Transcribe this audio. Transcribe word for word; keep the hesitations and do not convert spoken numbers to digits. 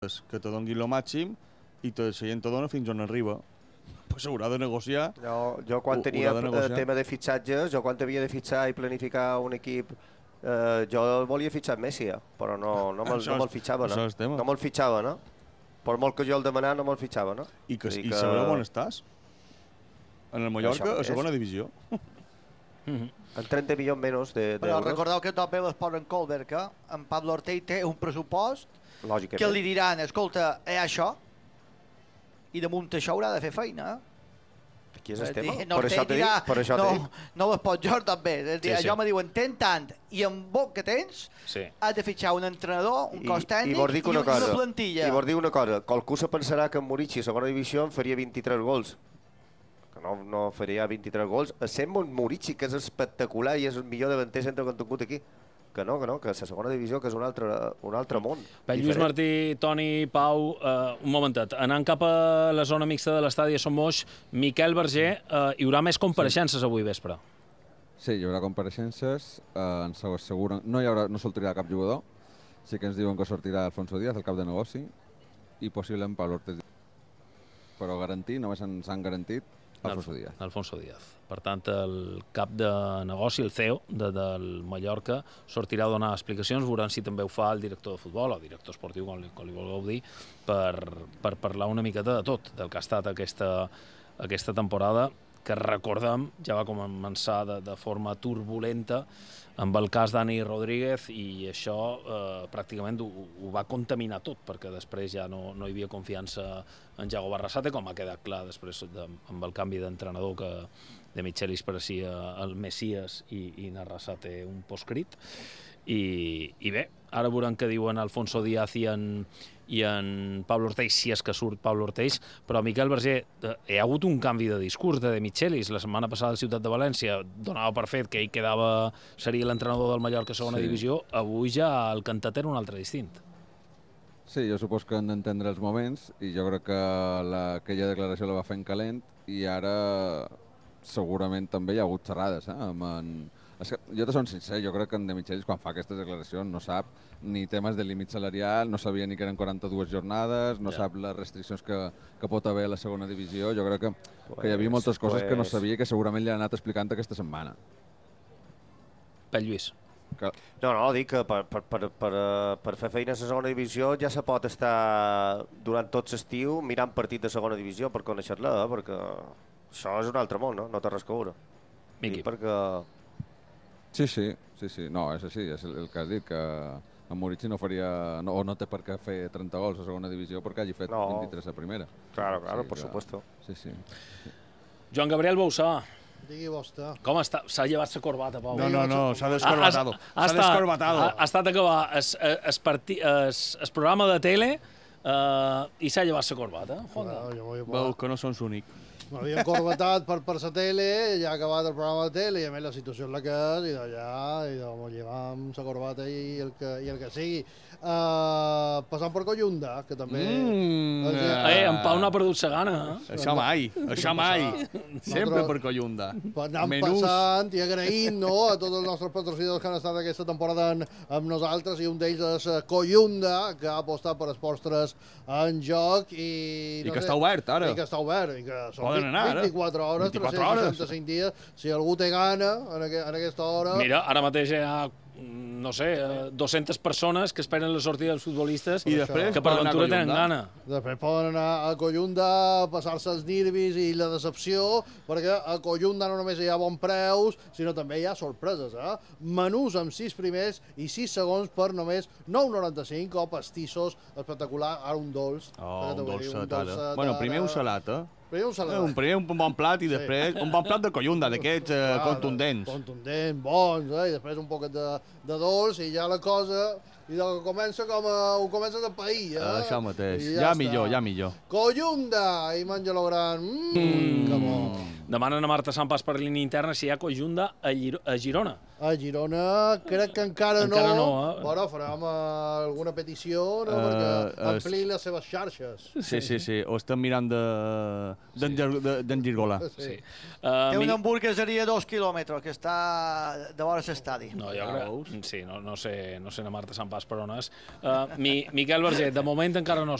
que te doni el màxim i la gent te dona fins on arriba. Pues s'haurà de negociar. Jo, jo quan tenia el tema de fitxatges, jo quan havia de fitxar i planificar un equip, eh, jo volia fitxar Messi, eh, però no, no me'l no me fitxava, no? No me'l fitxava, no? Per molt que jo el demanava, no me'l fitxava, no? I, que, i que... sabreu on estàs? En el Mallorca, a segona divisió. En trenta milions menys d'euros. Però recordeu que tot ve l'esport en Colbert, que en Pablo Ortell té un pressupost que li diran, escolta, hi ha això, i damunt això haurà de fer feina. Aquí és el tema. No, per això t'he dit, per això t'he dit. No ho pot jo també. Allò me diuen, ten tant, i amb vol que tens, has de fitxar un entrenador, un cos tècnic i una plantilla. I vos dic una cosa, qualcú se pensarà que en Murici, a segona divisió, en faria vint-i-tres gols. Que no, no faria vint-i-tres gols. Essent un Murici, que és espectacular i és el millor davanter centre que han tingut aquí. Que no, que no, que la segona divisió que és un altre, un altre món. Bé, Lluís Martí, Toni, Pau, uh, un momentet. Anant cap a la zona mixta de l'estadi de Son Moix, Miquel Verger, uh, hi haurà més compareixences sí. avui vespre. Sí, hi haurà compareixences, uh, ens ho asseguren. No, hi haurà, no sortirà cap jugador, sí que ens diuen que sortirà Alfonso Díaz, el cap de negoci, i possiblement Pablo Ortez. Però garantir, només ens han garantit Alfonso Díaz. Alfonso Díaz. Per tant, el cap de negoci, el C E O de, del Mallorca, sortirà a donar explicacions, veurem si també ho fa el director de futbol o el director esportiu, com li, com li vulgueu dir, per, per parlar una miqueta de tot, del que ha estat aquesta, aquesta temporada, que recordem, ja va començar de, de forma turbulenta amb el cas Dani Rodríguez i això eh, pràcticament ho, ho va contaminar tot, perquè després ja no, no hi havia confiança en Yago Barrasate, com ha quedat clar després de, amb el canvi d'entrenador que de Michelis pareixia el Messias i, i Arrasate un poscrit. I, i bé, ara veurem què diuen Alfonso Díaz i en, i en Pablo Ortell, si és que surt Pablo Ortell, però Miquel Verger, hi ha hagut un canvi de discurs de, de Michelis. La setmana passada a la ciutat de València donava per fet que ell quedava, seria l'entrenador del Mallorca a segona sí. divisió, avui ja el cantat era un altre distint. Sí, jo supos que han d'entendre els moments i jo crec que la, aquella declaració la va fer en calent i ara segurament també hi ha hagut xerrades, eh? Amb en... És que, jo te són sincer, jo crec que en De Michelis quan fa aquestes declaracions no sap ni temes de límit salarial, no sabia ni que eren quaranta-dues jornades, no ja. sap les restriccions que, que pot haver a la segona divisió, jo crec que, pues, que hi havia moltes coses pues... que no sabia que segurament li han anat explicant aquesta setmana. Per Lluís. Que... No, no, dic que per, per, per, per, per fer feina a la segona divisió ja se pot estar durant tot l'estiu mirant partit de segona divisió per conèixer-la, eh? Perquè això és un altre món, no? No té res que veure. Miqui. Perquè... Sí, sí, sí, sí, no, és així, és el, el que has dit, que en Murici no faria, no, o no té per què fer trenta gols a segona divisió perquè hagi fet no. vint-i-tres a primera. Claro, claro, sí, por que... supuesto. Sí, sí. Joan Gabriel Bausà. Digui vostè. Com està? S'ha llevat la corbata, Pau. No, no, no, s'ha descorbatado. S'ha descorbatado. Ha estat acabar es, es, parti, es, es programa de tele uh, i s'ha llevat la corbata. Veus que no són l'únic. M'havien corbatat per, per la tele, ja ha acabat el programa de tele i a més la situació és la que és i d'allà i de m'ho llevam la corbata i el que, i el que sigui. Uh, passant per Collunda, que també... Mm, és, eh, en Pau no ha perdut la gana. Eh? Això mai, això mai. Sempre per Collunda. Anant passant i agraint no, a tots els nostres patrocinadors que han estat aquesta temporada en, amb nosaltres i un d'ells és Collunda, que ha apostat per esports tres en joc i... I no que sé, està obert ara. I que està obert. I que són Poden anar, vint-i-quatre hores, vint-i-quatre tres-cents seixanta-cinc dies. Si algú té gana en, aqu en aquesta hora... Mira, ara mateix hi ha, no sé, dues-centes persones que esperen la sortida dels futbolistes i després que per l'aventura tenen gana. Després poden anar a Collunda, passar-se els nervis i la decepció, perquè a Collunda no només hi ha bons preus, sinó també hi ha sorpreses, eh? Menús amb sis primers i sis segons per només nou noranta-cinc o pastissos espectacular, ara un dolç. Oh, un dolçet, ara. Bueno, primer un salat, eh? Primer un salat. Un primer un bon plat i sí. després un bon plat de Collunda, d'aquests eh, contundents. Contundents, bons, eh? I després un poquet de, de dolç i ja la cosa... I de que comença com a... ho comences a pair, eh? Això mateix. Ja, ja millor, ja millor. Collunda! I menja lo gran. Mmm, mm. que bo. Demanen a Marta Sant Pas per línia interna si hi ha Collunda a, Gir a Girona. A Girona crec que encara, encara no. no eh? Bueno, farem uh, alguna petició, no? Uh, perquè ampliï les seves xarxes. Sí, sí, sí. Ho estem mirant d'en sí. Girgola. Sí. Sí. Uh, Té una hamburgueseria a dos quilòmetres que està de vora l'estadi. No, jo crec... Sí, no, no sé, no sé a Marta Sant Pas per on és. Uh, mi, Miquel Verger, de moment encara no,